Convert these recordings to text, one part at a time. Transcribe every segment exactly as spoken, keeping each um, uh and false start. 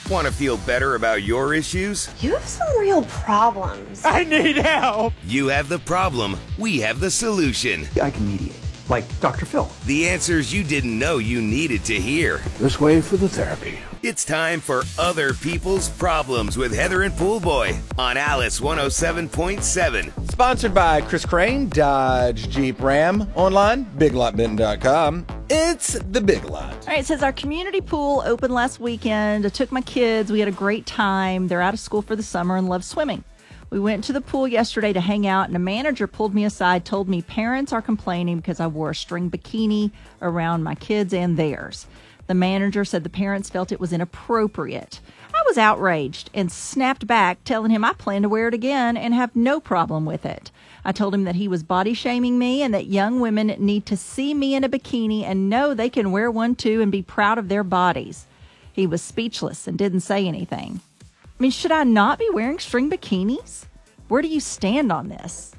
Want to feel better about your issues? You have some real problems. I need help. You have the problem, we have the solution. I can mediate, like Doctor Phil. The answers you didn't know you needed to hear. This way for the therapy. It's time for Other People's Problems with Heather and Poolboy on Alice one oh seven point seven. Sponsored by Chris Crane, Dodge Jeep Ram. Online, big lot benton dot com. It's the Big Lot. All right, it says our community pool opened last weekend. I took my kids. We had a great time. They're out of school for the summer and love swimming. We went to the pool yesterday to hang out, and a manager pulled me aside, told me parents are complaining because I wore a string bikini around my kids and theirs. The manager said the parents felt it was inappropriate. I was outraged and snapped back, telling him I plan to wear it again and have no problem with it. I told him that he was body shaming me and that young women need to see me in a bikini and know they can wear one too and be proud of their bodies. He was speechless and didn't say anything. I mean, should I not be wearing string bikinis? Where do you stand on this?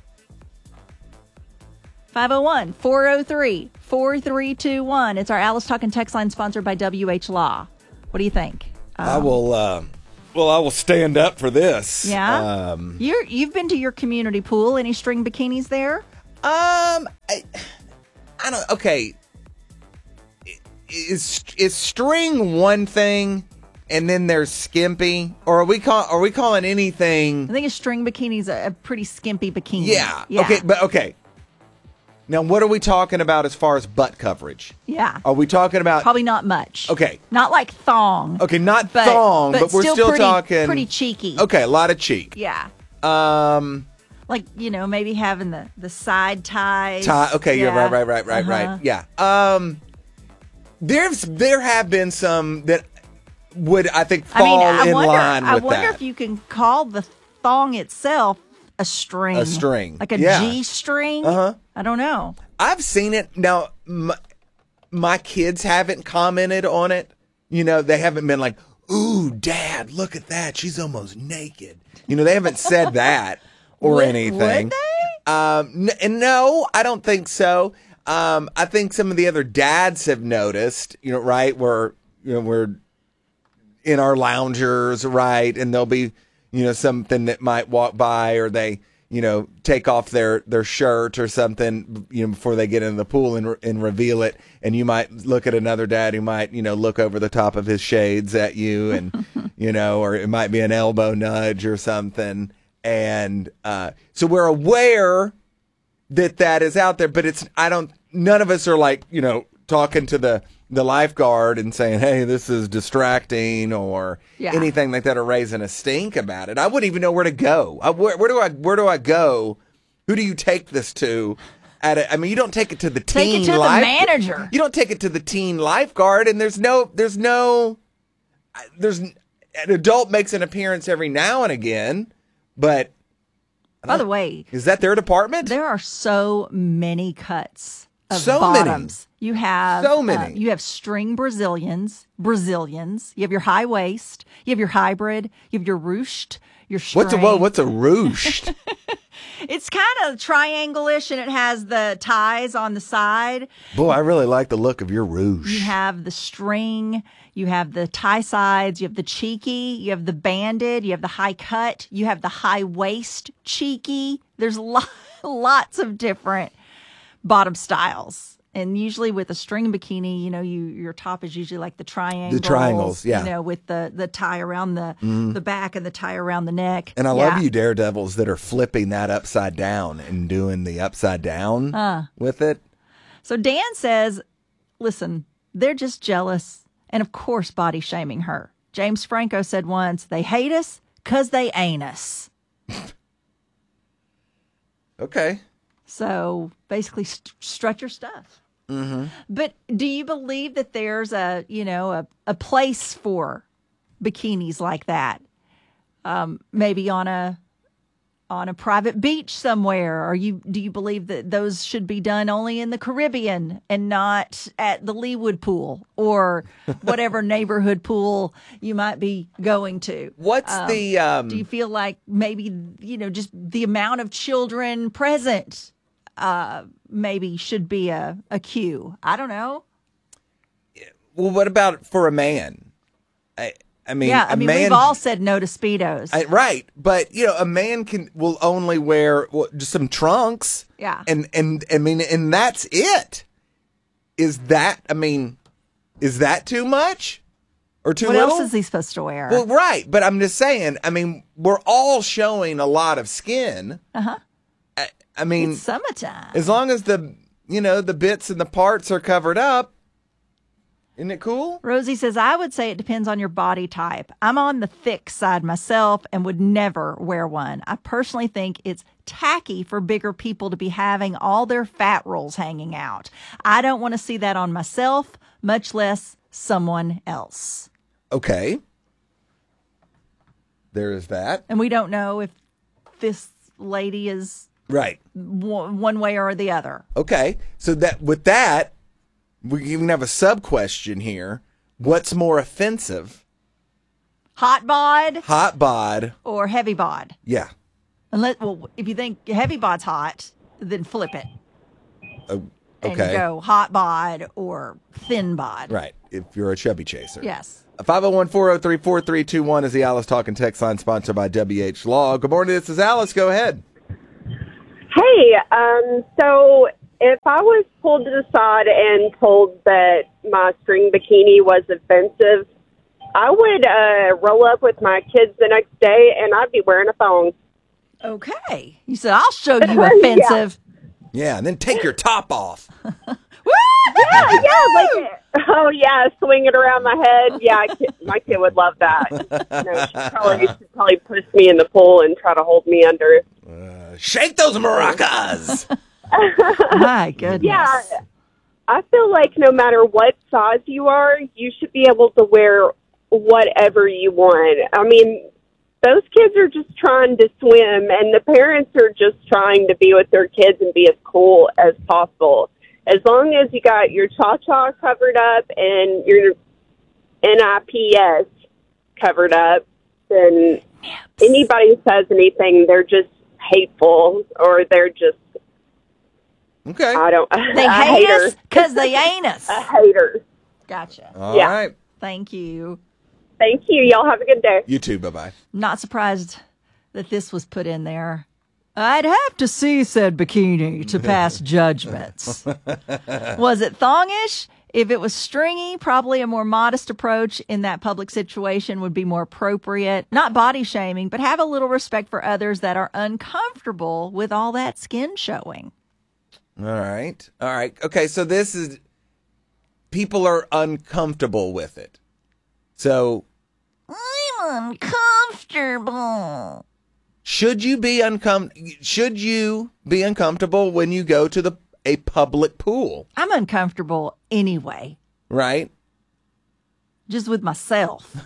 five oh one, four oh three, four three two one. It's our Alice Talking text line sponsored by W H Law. What do you think? Um, I will, uh, well, I will stand up for this. Yeah? Um, You're, you've been to your community pool. Any string bikinis there? Um, I, I don't, okay. Is, is string one thing and then there's skimpy? Or are we call, are we calling anything? I think a string bikini is a, a pretty skimpy bikini. Yeah. yeah. Okay, but okay. Now, what are we talking about as far as butt coverage? Yeah. Are we talking about... Probably not much. Okay. Not like thong. Okay, not but, thong, but, but we're still, still pretty, talking... pretty cheeky. Okay, a lot of cheek. Yeah. Um... Like, you know, maybe having the, the side ties. Tie, okay, yeah, yeah, right, right, right, right, uh-huh. right. Yeah. Um, there's there have been some that would, I think, fall I mean, I in wonder, line I with wonder that. if you can call the thong itself a string. A string. Like a yeah. G-string. Uh-huh. I don't know. I've seen it. Now, my, my kids haven't commented on it. You know, they haven't been like, ooh, Dad, look at that. She's almost naked. You know, they haven't said that or would, anything. Would they? Um, n- no, I don't think so. Um, I think some of the other dads have noticed, you know, right, where, you know, we're in our loungers, right, and there'll be, you know, something that might walk by, or they, you know, take off their, their shirt or something, you know, before they get in the pool and and reveal it, and you might look at another dad who might, you know, look over the top of his shades at you, and, you know, or it might be an elbow nudge or something, and uh, so we're aware that that is out there, but it's, I don't, none of us are like, you know, talking to the, the lifeguard and saying, hey, this is distracting or Yeah. anything like that, or raising a stink about it. I wouldn't even know where to go. I, where, where do I, where do I go? Who do you take this to? At a, I mean, you don't take it to the Take teen it to life- the manager. You don't take it to the teen lifeguard, and there's no, there's no, there's, an adult makes an appearance every now and again, but By the way, is that their department? there are so many cuts of So many. bottoms. You have So uh, many. you have string Brazilians, Brazilians. You have your high waist. You have your hybrid. You have your ruched. Your string. What's a whoa, what's a ruched? It's kind of triangle-ish, and it has the ties on the side. Boy, I really like the look of your rouge. You have the string. You have the tie sides. You have the cheeky. You have the banded. You have the high cut. You have the high waist cheeky. There's lo- lots of different bottom styles. And usually with a string bikini, you know, you your top is usually like the triangles. The triangles, yeah. You know, with the, the tie around the the back and the tie around the neck. And I Yeah. love you daredevils that are flipping that upside down and doing the upside down Uh. with it. So Dan says, listen, they're just jealous. And of course, body shaming her. James Franco said once, they hate us because they ain't us. Okay. So basically, st- strut your stuff. Mm-hmm. But do you believe that there's a, you know, a, a place for bikinis like that? Um, maybe on a on a private beach somewhere? Or you do you believe that those should be done only in the Caribbean and not at the Leewood pool or whatever neighborhood pool you might be going to? What's Um, the um Do you feel like maybe, you know, just the amount of children present uh, maybe should be a, a cue? I don't know. well, what about for a man? I, I mean, yeah, I a mean, man, we've all said no to Speedos. I, right, but you know, a man can will only wear well, just some trunks. Yeah. and and I mean, and that's it. Is that? I mean, is that too much or too what little? else is he supposed to wear? Well, right, but I'm just saying. I mean, we're all showing a lot of skin. uh huh. I, I mean, It's summertime. as long as the you know the bits and the parts are covered up, isn't it cool? Rosie says, I would say it depends on your body type. I'm on the thick side myself and would never wear one. I personally think it's tacky for bigger people to be having all their fat rolls hanging out. I don't want to see that on myself, much less someone else. Okay, there is that. And we don't know if this lady is Right. w- one way or the other. Okay, so that with that. We even have a sub question here. What's more offensive? Hot bod Hot bod. or heavy bod? Yeah. Unless, well, if you think heavy bod's hot, then flip it. Oh, And okay. go hot bod or thin bod. Right. If you're a chubby chaser. Yes. five oh one, four oh three, four three two one is the Alice Talking text line sponsored by W H Law. Good morning. This is Alice. Go ahead. Hey, um, so if I was pulled to the side and told that my string bikini was offensive, I would uh, roll up with my kids the next day and I'd be wearing a thong. Okay. You said, I'll show you offensive. Yeah, and then take your top off. Yeah, yeah, like, oh yeah, swing it around my head. Yeah, I kid, my kid would love that. No, she'd probably, she'd probably push me in the pool and try to hold me under. Uh, shake those maracas. My goodness. Yeah, I feel like no matter what size you are, you should be able to wear whatever you want. I mean, those kids are just trying to swim, and the parents are just trying to be with their kids and be as cool as possible. As long as you got your cha-cha covered up and your N I P S covered up, then anybody who says anything, they're just hateful or they're just, Okay. I don't, They a hate hater. us because they ain't us. A hater. Gotcha. All yeah. right. Thank you. Thank you. Y'all have a good day. You too. Bye-bye. Not surprised that this was put in there. I'd have to see said bikini to pass judgments. Was it thongish? If it was stringy, probably a more modest approach in that public situation would be more appropriate. Not body shaming, but have a little respect for others that are uncomfortable with all that skin showing. All right. All right. Okay, so this is people are uncomfortable with it. So I'm uncomfortable. should you be uncom- should you be uncomfortable when you go to the a public pool, I'm uncomfortable anyway, right? just with myself.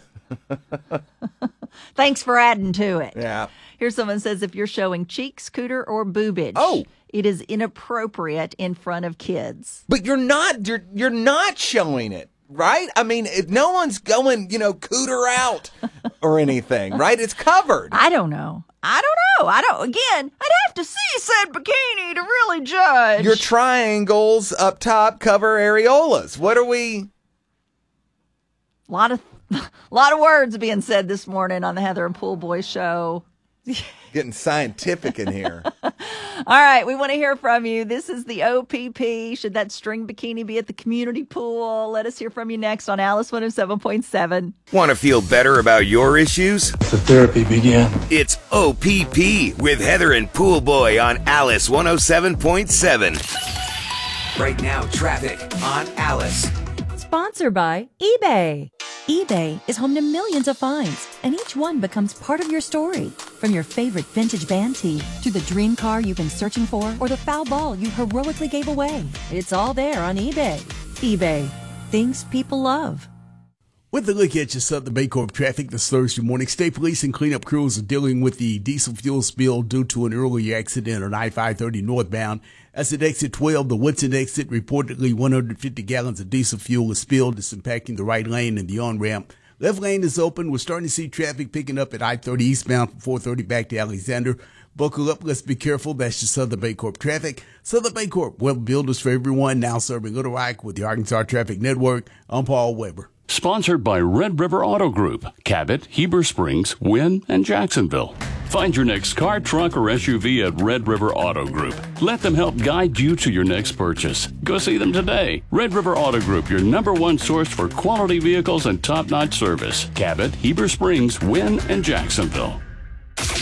Thanks for adding to it. Yeah. Here someone says if you're showing cheeks, cooter, or boobage, Oh. it is inappropriate in front of kids. But you're not you're you're not showing it, right? I mean, if no one's going, you know, cooter out or anything, right? It's covered. I don't know. I don't know. I don't. Again, I'd have to see said bikini to really judge. Your triangles up top cover areolas. What are we? A lot of, lot of words being said this morning on the Heather and Pool Boy show. Getting scientific in here. All right, we want to hear from you. This is the O P P. Should that string bikini be at the community pool? Let us hear from you next on Alice one oh seven point seven. Want to feel better about your issues? The therapy began. It's O P P with Heather and Pool Boy on Alice one oh seven point seven. Right now, traffic on Alice. Sponsored by eBay. eBay is home to millions of finds, and each one becomes part of your story. From your favorite vintage band tee to the dream car you've been searching for or the foul ball you heroically gave away. It's all there on eBay. eBay. Things people love. With a look at your Southern Baycorp traffic this Thursday morning, state police and cleanup crews are dealing with the diesel fuel spill due to an earlier accident on I five thirty northbound. As at exit twelve, the Woodson exit, reportedly one hundred fifty gallons of diesel fuel is spilled. It's impacting the right lane and the on-ramp. Left lane is open. We're starting to see traffic picking up at I thirty eastbound from four thirty back to Alexander. Buckle up. Let's be careful. That's your Southern Baycorp traffic. Southern Baycorp, well, builders for everyone, now serving Little Rock with the Arkansas Traffic Network. I'm Paul Weber. Sponsored by Red River Auto Group, Cabot, Heber Springs, Wynn, and Jacksonville. Find your next car, truck, or S U V at Red River Auto Group. Let them help guide you to your next purchase. Go see them today. Red River Auto Group, your number one source for quality vehicles and top-notch service. Cabot, Heber Springs, Wynn, and Jacksonville.